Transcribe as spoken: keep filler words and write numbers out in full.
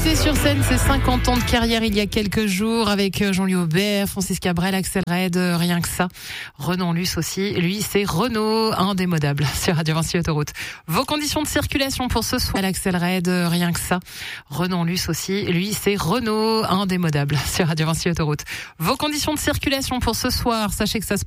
fêté sur scène ses cinquante ans de carrière il y a quelques jours avec Jean-Louis Aubert, Francis Cabrel, Axel Red, rien que ça. Renan Luce aussi, lui c'est Renault, indémodable sur Radio Vinci Autoroute. Vos conditions de circulation pour ce soir, Axel Red, rien que ça. Renan Luce aussi, lui c'est Renault, indémodable sur Radio Vinci Autoroute. Vos conditions de circulation pour ce soir, sachez que ça se